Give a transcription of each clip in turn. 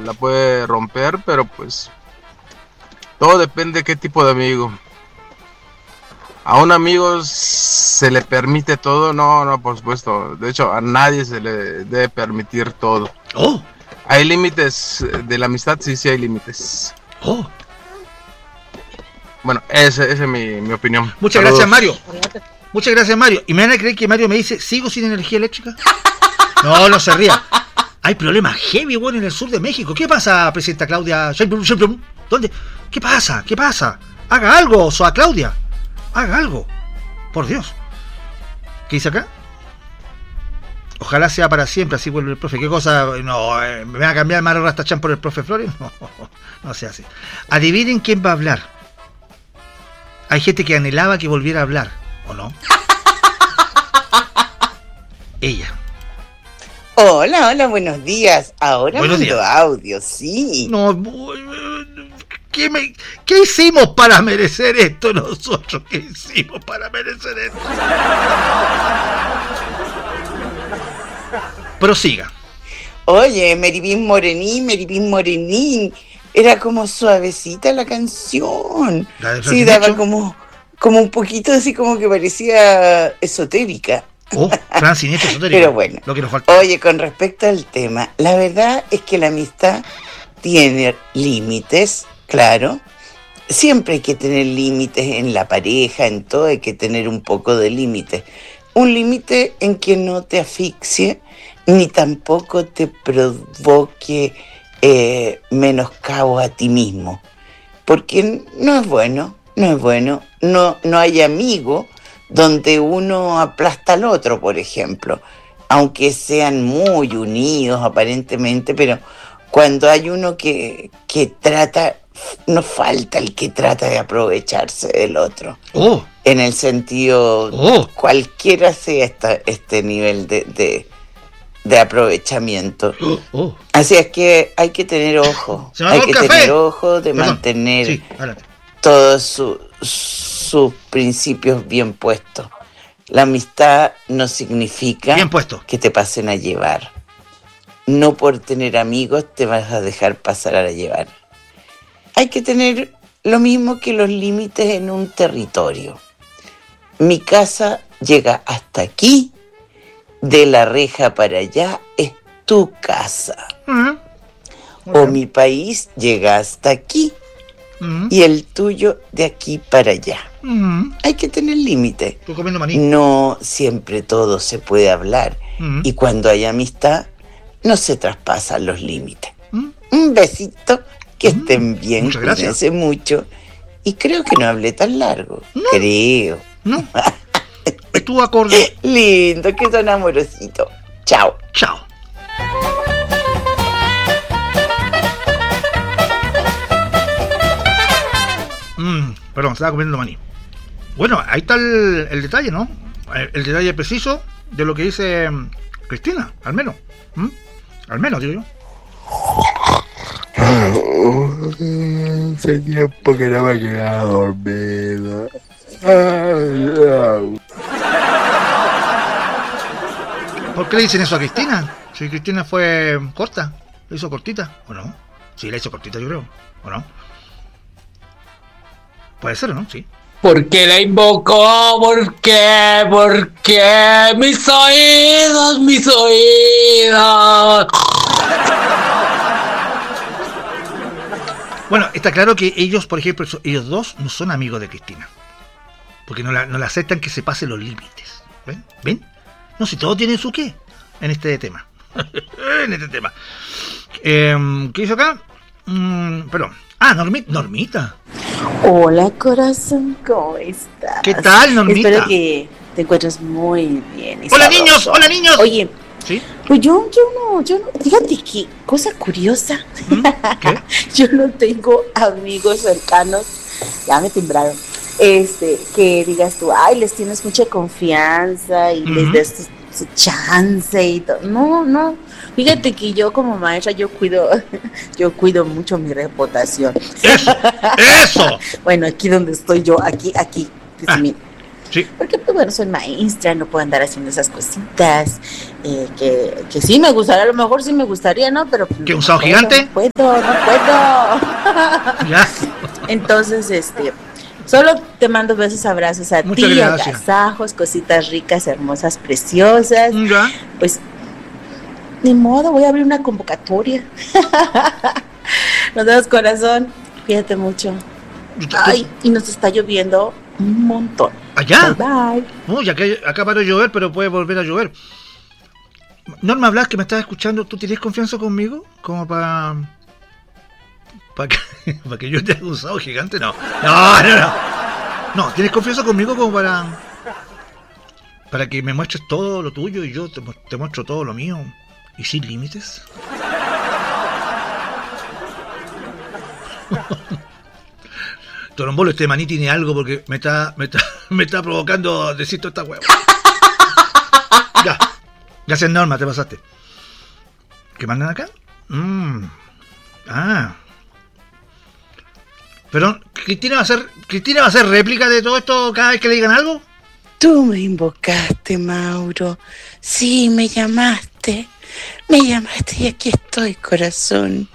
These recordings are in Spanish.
la puede romper, pero pues todo depende de qué tipo de amigo. ¿A un amigo se le permite todo? No, por supuesto. De hecho, a nadie se le debe permitir todo. Oh. ¿Hay límites de la amistad? Sí hay límites. Oh. Bueno, esa es mi opinión. Muchas gracias, Mario. Muchas gracias, Mario. ¿Y me van a creer que Mario me dice, sigo sin energía eléctrica? No se ría. Hay problemas heavy, bueno, en el sur de México. ¿Qué pasa, presidenta Claudia? ¿Dónde? ¿Qué pasa? Haga algo, Soa Claudia. Haga algo. Por Dios. ¿Qué dice acá? Ojalá sea para siempre, así vuelve el profe. ¿Qué cosa? No, ¿me van a cambiar Mario Rastachán por el profe Flores? No sea así. Adivinen quién va a hablar. Hay gente que anhelaba que volviera a hablar, ¿o no? Ella. Hola, buenos días. Ahora buenos mando días. Audio, sí. No, ¿qué hicimos para merecer esto nosotros? ¿Qué hicimos para merecer esto? Prosiga. Oye, Meribín Morenín. Era como suavecita la canción. ¿La de sí, daba como un poquito así como que parecía esotérica. Oh, Fran Sinistro esotérica. Pero bueno, lo que nos falta. Oye, con respecto al tema, la verdad es que la amistad tiene límites, claro. Siempre hay que tener límites en la pareja, en todo hay que tener un poco de límites. Un límite en que no te asfixie, ni tampoco te provoque menoscabo a ti mismo. Porque no es bueno. No hay amigo donde uno aplasta al otro, por ejemplo. Aunque sean muy unidos aparentemente, pero cuando hay uno que trata, no falta el que trata de aprovecharse del otro. Oh. En el sentido, cualquiera sea este nivel de aprovechamiento. Así es que hay que tener ojo. Hay que tener ojo de mantener todos sus principios bien puestos. La amistad no significa que te pasen a llevar. No por tener amigos te vas a dejar pasar a llevar. Hay que tener lo mismo que los límites en un territorio. Mi casa llega hasta aquí, de la reja para allá es tu casa. O mi país llega hasta aquí y el tuyo de aquí para allá. Hay que tener límites. No siempre todo se puede hablar. Y cuando hay amistad, no se traspasan los límites. Un besito, que estén bien, cuídense mucho. Y creo que no hablé tan largo. Creo. No. Estuvo acorde. Lindo, que son amorositos. Chao. Chao. Perdón, estaba comiendo maní. Bueno, ahí está el detalle, ¿no? El detalle preciso de lo que dice Cristina, al menos. Al menos, digo yo. Hace tiempo que no me quedaba dormido. ¿Por qué le dicen eso a Cristina? Si Cristina fue corta, ¿la hizo cortita o no? Sí, la hizo cortita, yo creo, ¿o no? Puede ser, ¿o no? Sí. ¿Por qué la invocó? ¿Por qué? ¿Por qué? ¡Mis oídos! ¡Mis oídos! Bueno, está claro que ellos, por ejemplo, ellos dos no son amigos de Cristina. Porque no la aceptan que se pasen los límites. ¿Ven? No, si todos tienen su qué en este tema. ¿Qué hizo acá? Perdón. Normita. Hola, corazón, ¿cómo estás? ¿Qué tal, Normita? Espero que te encuentres muy bien. ¡Hola, niños! Oye, ¿sí? Pues yo no, fíjate que cosa curiosa. ¿Qué? Yo no tengo amigos cercanos, ya me timbraron, que digas tú, ay, les tienes mucha confianza y les das su chance y todo. No, fíjate que yo como maestra yo cuido mucho mi reputación. ¡Eso! Bueno, aquí donde estoy yo, aquí, Sí. Porque, pues bueno, soy maestra, no puedo andar haciendo esas cositas. Que sí me gustaría, a lo mejor sí me gustaría, ¿no? Pero. ¿Que un sábado gigante? No puedo. Ya. Entonces, solo te mando besos, abrazos a Muchas ti, gracias. agasajos, cositas ricas, hermosas, preciosas. Ya. Pues, ni modo, voy a abrir una convocatoria. Nos vemos, corazón. Cuídate mucho. Ay, y nos está lloviendo un montón. ¿Allá? Bye. Uy, acá paró de llover, pero puede volver a llover. Norma Blas, que me estás escuchando, ¿tú tienes confianza conmigo? Como para que yo te haga un sábado gigante, no. No, ¿tienes confianza conmigo como para que me muestres todo lo tuyo y yo te muestro todo lo mío y sin límites? Torombolo, este maní tiene algo porque me está provocando decir toda esta hueá. Ya. Gracias, Norma, te pasaste. ¿Qué mandan acá? Perdón, ¿Cristina va a hacer réplica de todo esto cada vez que le digan algo? Tú me invocaste, Mauro. Sí, me llamaste. Y aquí estoy, corazón.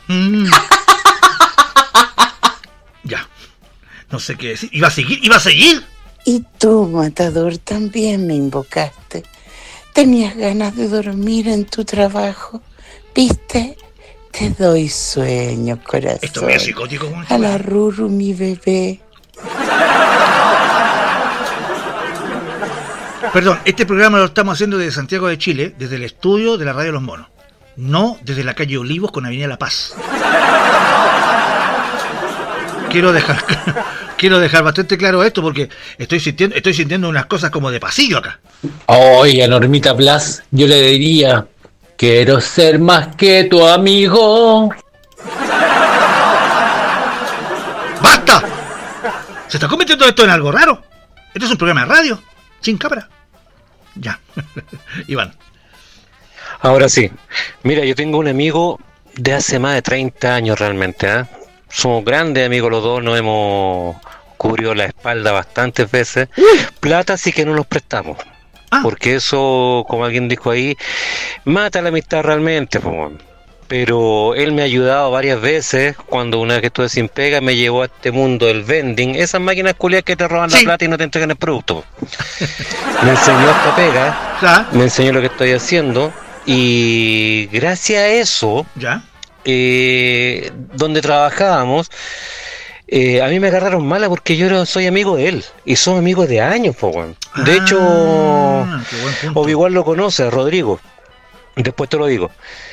Ya. No sé qué decir. ¿Iba a seguir? Y tú, matador, también me invocaste. Tenías ganas de dormir en tu trabajo. ¿Viste? Te doy sueño, corazón. Esto es medio psicótico. A la Ruru, mi bebé. Perdón, este programa lo estamos haciendo desde Santiago de Chile, desde el estudio de la Radio Los Monos. No desde la calle Olivos con Avenida La Paz. Quiero dejar bastante claro esto porque estoy sintiendo unas cosas como de pasillo acá. Oye, Normita Blas, yo le diría, quiero ser más que tu amigo. ¡Basta! ¿Se está convirtiendo esto en algo raro? Esto es un programa de radio, sin cámara. Ya. Iván. Ahora sí. Mira, yo tengo un amigo de hace más de 30 años realmente, ¿eh? Somos grandes amigos los dos, nos hemos cubrido la espalda bastantes veces. Plata sí que no nos prestamos. Porque eso, como alguien dijo ahí, mata la amistad realmente. Pero él me ha ayudado varias veces. Cuando una vez que estuve sin pega, me llevó a este mundo del vending. Esas máquinas culiadas que te roban la plata y no te entregan el producto. Me enseñó esta pega, me enseñó lo que estoy haciendo. Y gracias a eso... ¿Ya? Donde trabajábamos, a mí me agarraron mala porque yo soy amigo de él y somos amigos de años, de hecho, o igual lo conoce, Rodrigo, después te lo digo.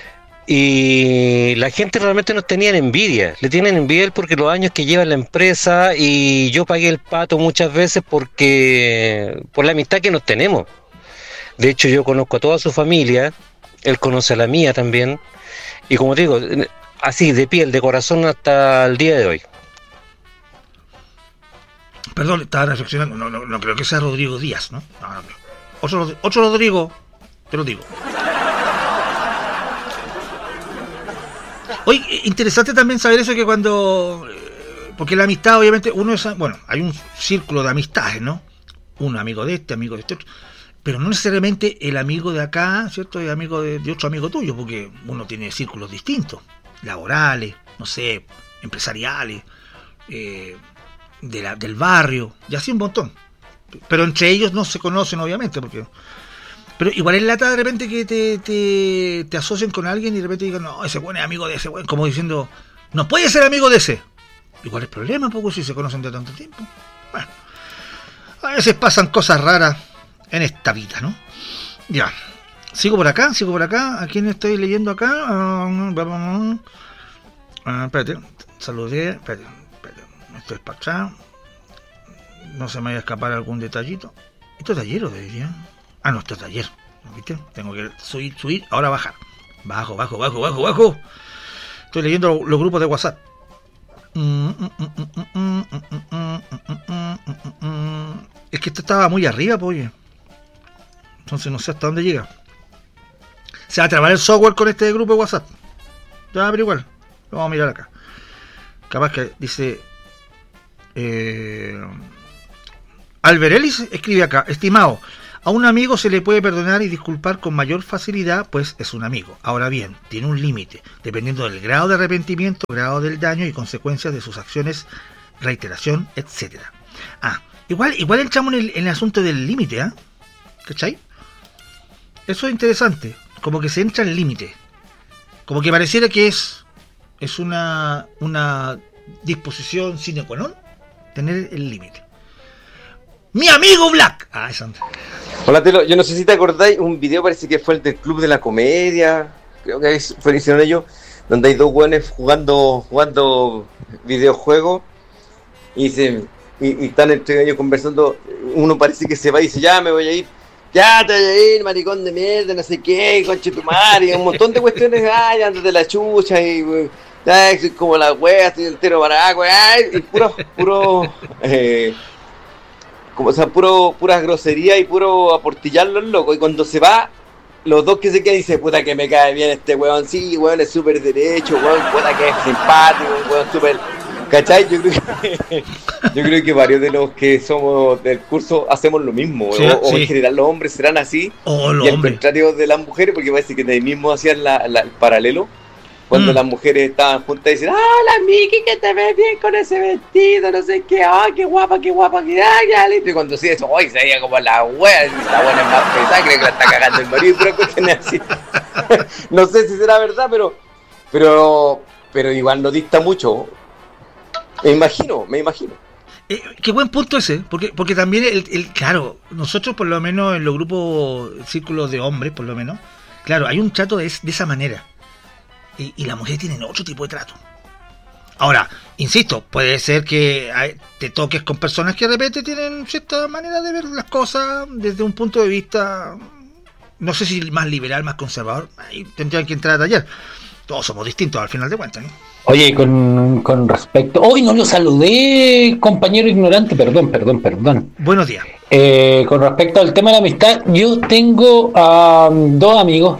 Y la gente realmente nos tenían envidia, le tienen envidia a él porque los años que lleva en la empresa, y yo pagué el pato muchas veces por la amistad que nos tenemos. De hecho, yo conozco a toda su familia, él conoce a la mía también. Y como te digo, así de piel, de corazón hasta el día de hoy. Perdón, estaba reflexionando. No creo que sea Rodrigo Díaz, ¿no? No. Otro Rodrigo, te lo digo. Oye, interesante también saber eso, que cuando... Porque la amistad, obviamente, hay un círculo de amistades, ¿no? Un amigo de este otro. Pero no necesariamente el amigo de acá, ¿cierto? Es amigo de otro amigo tuyo, porque uno tiene círculos distintos, laborales, no sé, empresariales, del barrio, y así un montón. Pero entre ellos no se conocen, obviamente, pero igual es lata de repente que te asocien con alguien y de repente digan, no, ese buen es amigo de ese buen, como diciendo, no puede ser amigo de ese. Igual es problema, poco, si se conocen de tanto tiempo. Bueno, a veces pasan cosas raras en esta vida, ¿no? Ya. Sigo por acá. ¿A quién estoy leyendo acá? Espérate. Saludé. Espérate. Esto es para atrás. No se me vaya a escapar algún detallito. ¿Esto es taller o debería? No, esto es taller. ¿Viste? Tengo que subir, ahora bajar. Bajo. Estoy leyendo los grupos de WhatsApp. Es que esto estaba muy arriba, pues. Entonces no sé hasta dónde llega. Se va a trabar el software con este grupo de WhatsApp. Ya, pero igual. Lo vamos a mirar acá. Capaz que dice... Alberelis escribe acá: estimado, a un amigo se le puede perdonar y disculpar con mayor facilidad, pues es un amigo. Ahora bien, tiene un límite, dependiendo del grado de arrepentimiento, grado del daño y consecuencias de sus acciones, reiteración, etcétera. Igual entramos en el asunto del límite, ¿eh? ¿Cachai? Eso es interesante, como que se entra en el límite, como que pareciera que es una disposición sine qua non tener el límite. ¡Mi amigo Black! Sandra. Hola, Telo, yo no sé si te acordáis, un video parece que fue el del Club de la Comedia, creo que hicieron ellos, donde hay dos hueones jugando videojuegos y están entre ellos conversando. Uno parece que se va y dice, ya me voy a ir, ya te voy a ir, maricón de mierda, no sé qué, conche tu madre, un montón de cuestiones, ándate la chucha y como la wea, estoy entero para agua, y puras groserías y puro aportillarlo el loco. Y cuando se va, los dos que se quedan dicen, puta que me cae bien este weón, sí, weón es súper derecho, weón, puta que es simpático, weón súper... ¿Cachai? Yo creo que varios de los que somos del curso hacemos lo mismo, sí, o en general los hombres serán así, y al contrario de las mujeres, porque parece que de ahí mismo hacían el paralelo. Cuando las mujeres estaban juntas y dicen, hola Miki, que te ves bien con ese vestido, no sé qué, qué guapa, que y cuando sí eso, se veía como la wea, la buena es más pesada, creo que la está cagando el marido, pero cuestiones así. No sé si será verdad, pero igual no dista mucho. Me imagino. Qué buen punto ese, porque también claro, nosotros por lo menos en los grupos, círculos de hombres, por lo menos, claro, hay un trato de esa manera. Y las mujeres tienen otro tipo de trato. Ahora, insisto, puede ser que te toques con personas que de repente tienen cierta manera de ver las cosas desde un punto de vista, no sé si más liberal, más conservador. Ahí tendrían que entrar a tallar. Todos somos distintos al final de cuentas, ¿no? Oye, con respecto... Hoy no lo saludé, compañero ignorante, perdón. Buenos días. Con respecto al tema de la amistad, yo tengo dos amigos,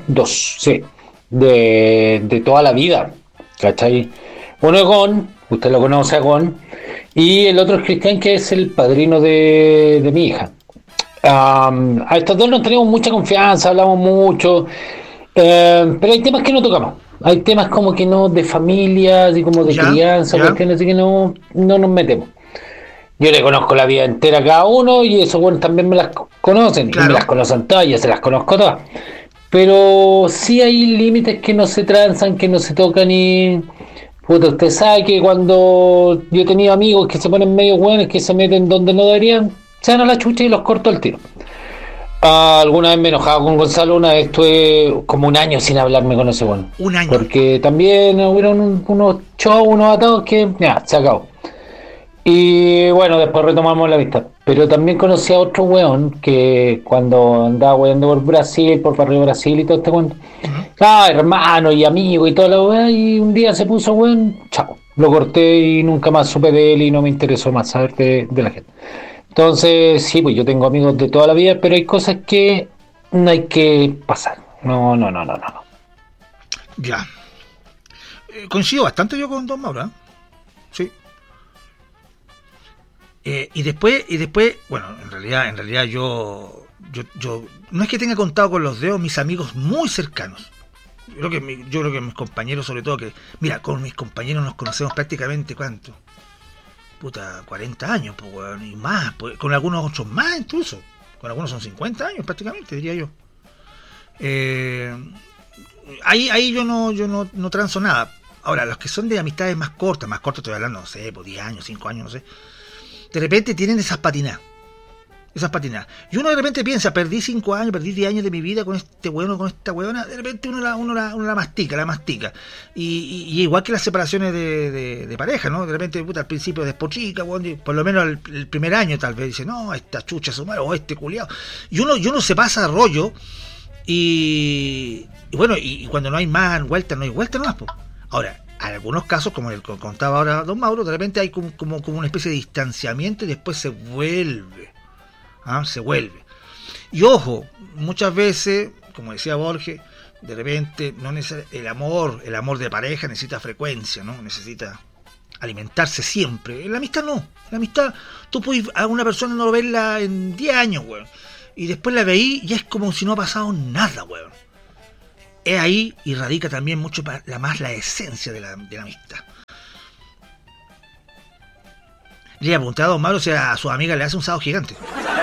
de toda la vida, ¿cachai? Uno es Gon, usted lo conoce a Gon, y el otro es Cristian, que es el padrino de mi hija. A estos dos nos tenemos mucha confianza, hablamos mucho, pero hay temas que no tocamos. Hay temas como que no, de familia, así como de crianza, cuestiones así que no nos metemos. Yo le conozco la vida entera a cada uno y esos bueno también me las conocen, claro. Y me las conocen todas, yo se las conozco todas. Pero sí hay límites que no se transan, que no se tocan y... Puta, usted sabe que cuando yo he tenido amigos que se ponen medio hueones, que se meten donde no deberían, se dan a la chucha y los corto al tiro. Alguna vez me he enojado con Gonzalo, una vez estuve como un año sin hablarme con ese bueno. Un año. Porque también hubieron unos shows, unos atados que ya, se acabó. Y bueno, después retomamos la amistad. Pero también conocí a otro weón que cuando andaba weando por Brasil, por Barrio Brasil y todo este cuento. Hermano y amigo y toda la weá, y un día se puso weón, chao. Lo corté y nunca más supe de él y no me interesó más saber de la gente. Entonces, sí, pues yo tengo amigos de toda la vida, pero hay cosas que no hay que pasar. No. Ya. Coincido bastante yo con Don Mauro, sí. Y después, bueno, en realidad yo no es que tenga contado con los dedos mis amigos muy cercanos. Yo creo que mis compañeros, sobre todo, que mira, con mis compañeros nos conocemos prácticamente, ¿cuánto? 40 años, pues, bueno, y más, pues, con algunos otros más incluso, con algunos son 50 años prácticamente, diría yo. Ahí yo no transo nada. Ahora, los que son de amistades más cortas estoy hablando, no sé, pues 10 años, 5 años, no sé, de repente tienen esas patinadas. Y uno de repente piensa, perdí 5 años, perdí 10 años de mi vida con este hueón, con esta hueona. De repente uno la mastica. Y igual que las separaciones de pareja, ¿no? De repente, al principio despotrica, por lo menos el primer año tal vez dice, no, esta chucha su madre, o este culiao. Y uno se pasa rollo, y bueno, y cuando no hay más vuelta, no hay vuelta nomás, pues. Ahora, en algunos casos, como el que contaba ahora Don Mauro, de repente hay como una especie de distanciamiento y después se vuelve. Se vuelve. Y ojo, muchas veces, como decía Borges, de repente el amor de pareja necesita frecuencia, ¿no? alimentarse siempre. En la amistad no. En la amistad tú puedes a una persona no verla en 10 años, weón. Y después la veí y es como si no ha pasado nada, weón. Es ahí y radica también mucho la esencia de la amistad. Le he preguntado a Don Mauro si a su amiga le hace un sábado gigante.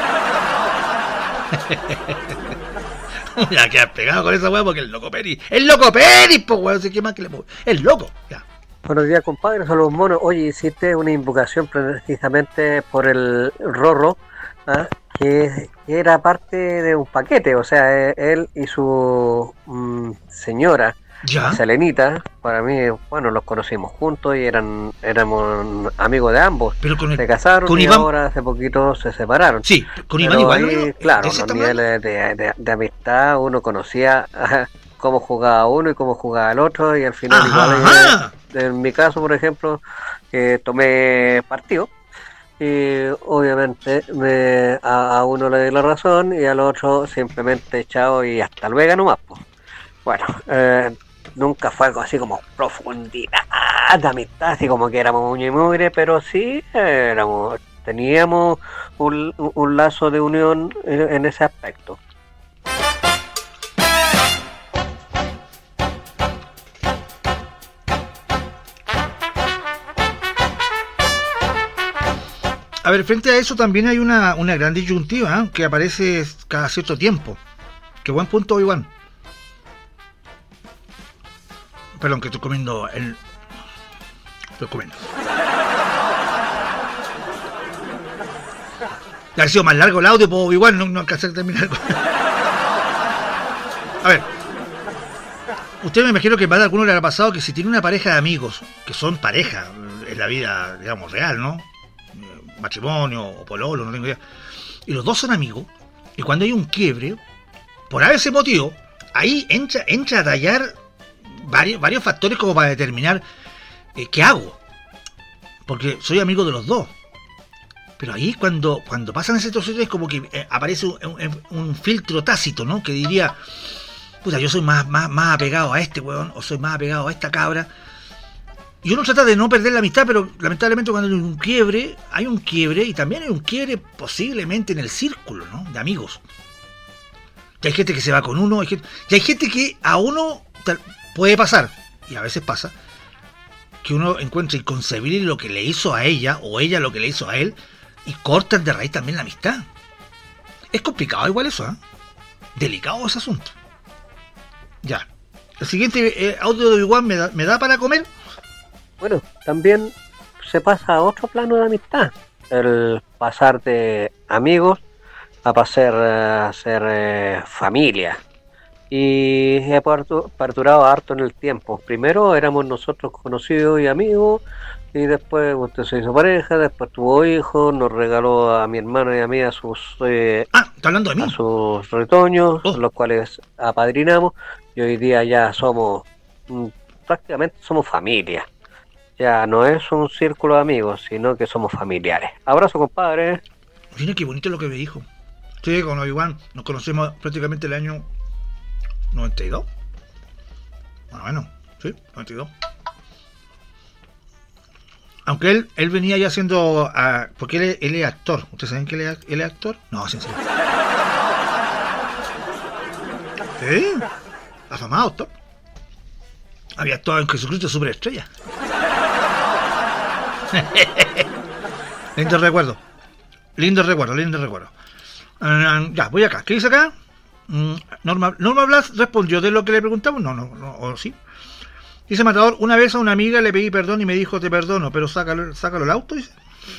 Ya quedas pegado con esa weá porque el loco Peri, pues weón, no sé qué más que le puedo. El loco, ya. Buenos días, compadre, saludos monos. Oye, hiciste una invocación precisamente por el Rorro, ¿ah? Que era parte de un paquete, o sea, él y su señora, Selenita, para mí, bueno, los conocimos juntos y éramos amigos de ambos. Pero se casaron con y Iván... ahora hace poquito se separaron. Sí, con Iván igual. Ahí, claro, los niveles de amistad, uno conocía cómo jugaba uno y cómo jugaba el otro, y al final igual, en mi caso, por ejemplo, tomé partido. Y obviamente a uno le doy la razón y al otro simplemente chao y hasta luego nomás, pues. Bueno, nunca fue algo así como profundidad de amistad, así como que éramos uña y mugre, pero sí teníamos un lazo de unión en ese aspecto. A ver, frente a eso también hay una gran disyuntiva, ¿eh? Que aparece cada cierto tiempo. Qué buen punto, Iván. Perdón, que estoy comiendo el... Estoy comiendo. Ya ha sido más largo el audio, pues igual no alcancé a terminar. A ver. Usted me imagino que más de alguno le habrá pasado que si tiene una pareja de amigos, que son pareja en la vida, digamos, real, ¿no? Matrimonio o pololo, no tengo idea. Y los dos son amigos, y cuando hay un quiebre, por ese motivo, ahí entra a tallar varios factores como para determinar qué hago. Porque soy amigo de los dos. Pero ahí cuando pasan esas situaciones es como que aparece un filtro tácito, ¿no? Que diría, puta, yo soy más apegado a este weón, o soy más apegado a esta cabra. Y uno trata de no perder la amistad, pero lamentablemente cuando hay un quiebre y también hay un quiebre posiblemente en el círculo, ¿no? De amigos. Y hay gente que se va con uno, y hay gente que a uno puede pasar, y a veces pasa, que uno encuentra inconcebible lo que le hizo a ella, o ella lo que le hizo a él, y cortan de raíz también la amistad. Es complicado igual eso, ¿eh? Delicado ese asunto. Ya. El siguiente audio de Igual me da para comer. Bueno, también se pasa a otro plano de amistad. El pasar de amigos a pasar a ser familia. Y he perdurado harto en el tiempo. Primero éramos nosotros conocidos y amigos, y después usted se hizo pareja, después tuvo hijos, nos regaló a mi hermano y a mí a sus ¿está hablando de mí? A sus retoños, los cuales apadrinamos, y hoy día ya somos prácticamente somos familia. Ya no es un círculo de amigos, sino que somos familiares. Abrazo, compadre. Mira qué bonito lo que me dijo. Sí, con Iván nos conocemos prácticamente el año 92. Bueno, sí, 92. Aunque él venía ya siendo... porque él es actor. ¿Ustedes saben que él es actor? No, sí, sí. Sí, afamado actor. Había actuado en Jesucristo Superestrella. Lindo recuerdo. Ya, voy acá. ¿Qué dice acá? Norma Blas respondió de lo que le preguntamos. No, o sí. Dice Matador, una vez a una amiga le pedí perdón y me dijo te perdono, pero sácalo el auto, dice.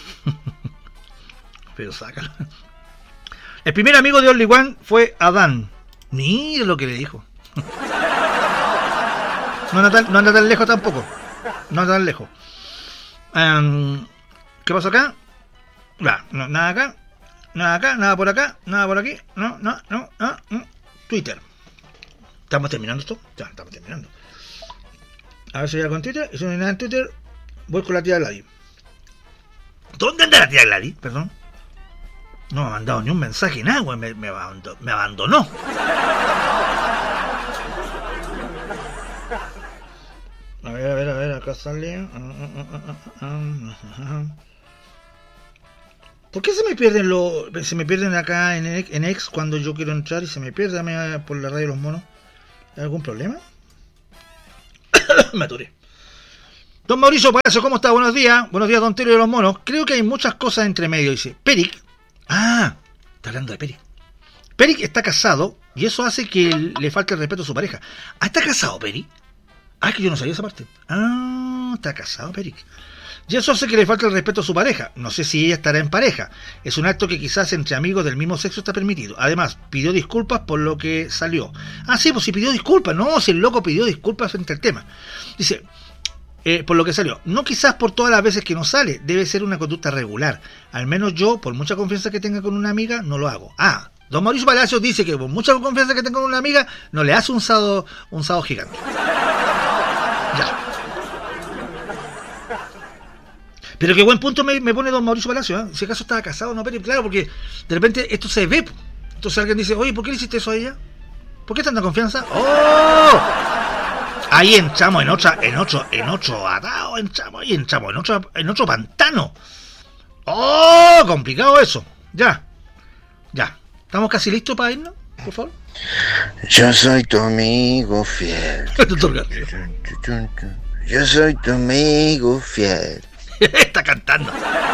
Pero sácalo. El primer amigo de Only One fue Adán. Mira lo que le dijo. No anda tan lejos tampoco. No anda tan lejos. ¿Qué pasó acá? Nada acá. Nada por acá. Nada por aquí. No. Twitter. ¿Estamos terminando esto? Ya, estamos terminando. A ver si hay algo en Twitter. Y si no hay nada en Twitter, voy con la tía Gladys. ¿Dónde anda la tía Gladys? Perdón. No me ha mandado ni un mensaje, nada, güey. Me abandonó. A ver, acá sale. ¿Por qué se me pierden acá en X cuando yo quiero entrar y se me pierde por la radio de los monos? ¿Hay algún problema? Me aturé. Don Mauricio Palacio, ¿cómo está? Buenos días, don Telio de los monos. Creo que hay muchas cosas entre medio, dice. Peric. Ah, está hablando de Peric. Peric está casado y eso hace que le falte el respeto a su pareja. Ah, ¿está casado Peric? Ah, que yo no sabía esa parte. Ah, está casado Peric. Y eso hace que le falte el respeto a su pareja. No sé si ella estará en pareja. Es un acto que quizás entre amigos del mismo sexo está permitido. Además, pidió disculpas por lo que salió. Ah, sí, pues si pidió disculpas. No, si el loco pidió disculpas frente al tema. Dice, por lo que salió. No quizás por todas las veces que no sale. Debe ser una conducta regular. Al menos yo, por mucha confianza que tenga con una amiga, no lo hago. Ah, don Mauricio Palacios dice que por mucha confianza que tenga con una amiga, no le hace un sábado gigante. Ya. Pero qué buen punto me pone don Mauricio Palacio, ¿eh? Si acaso estaba casado, no, pero claro, porque de repente esto se ve. Entonces alguien dice, oye, ¿por qué le hiciste eso a ella? ¿Por qué tanta confianza? ¡Oh! Ahí entramos en otro atado, entramos en otro pantano. ¡Oh! Complicado eso. Ya. ¿Estamos casi listos para irnos? Por favor. Yo soy tu amigo fiel. Yo soy tu amigo fiel. Está cantando.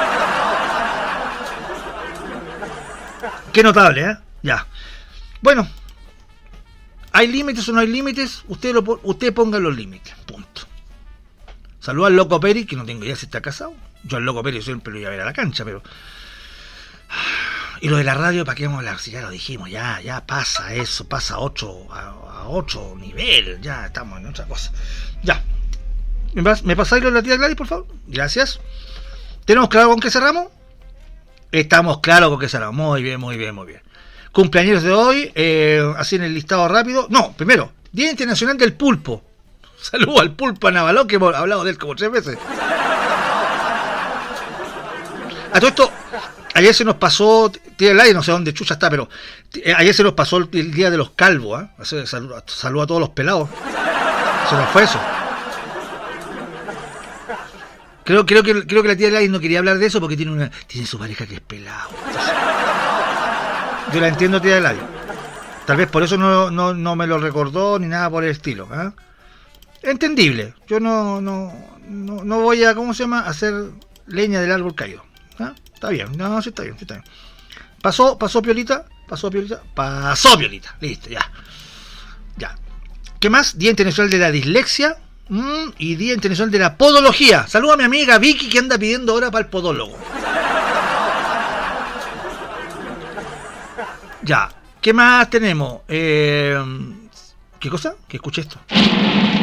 Qué notable, ¿eh? Ya. Bueno. ¿Hay límites o no hay límites? Usted ponga los límites. Punto. Saluda al loco Peri, que no tengo idea si está casado. Yo al loco Peri siempre lo iba a ver a la cancha, pero... Y lo de la radio, ¿para qué vamos a hablar? Si ya lo dijimos, ya pasa eso, pasa a otro nivel, ya estamos en otra cosa. Ya. ¿Me pasáis lo de la tía Gladys, por favor? Gracias. ¿Tenemos claro con qué cerramos? Estamos claros con qué cerramos. Muy bien. Cumpleaños de hoy, así en el listado rápido. No, primero, Día Internacional del Pulpo. Saludos al pulpo a Navalón, que hemos hablado de él como 3 veces. A todo esto, ayer se nos pasó, tía Gladys, no sé dónde chucha está, pero ayer se nos pasó el día de los calvos, ¿eh? Saludo a todos los pelados. Se nos fue eso. Creo que la tía Gladys no quería hablar de eso porque tiene su pareja que es pelado. Entonces, yo la entiendo, tía Gladys. Tal vez por eso no me lo recordó ni nada por el estilo. ¿Eh? Entendible. Yo no voy a, ¿cómo se llama?, hacer leña del árbol caído. ¿Eh? Está bien. No, sí está bien. Pasó Piolita. Listo, ya. ¿Qué más? Día Internacional de la Dislexia. Y Día Internacional de la Podología. Saluda a mi amiga Vicky, que anda pidiendo hora para el podólogo. Ya. ¿Qué más tenemos? ¿Qué cosa? Que escuché esto.